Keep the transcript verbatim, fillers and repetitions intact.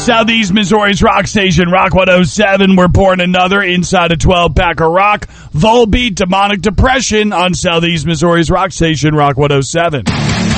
Southeast Missouri's rock station, Rock one oh seven. We're pouring another inside a twelve-pack of rock. Volbeat, Demonic Depression on Southeast Missouri's rock station, Rock one oh seven.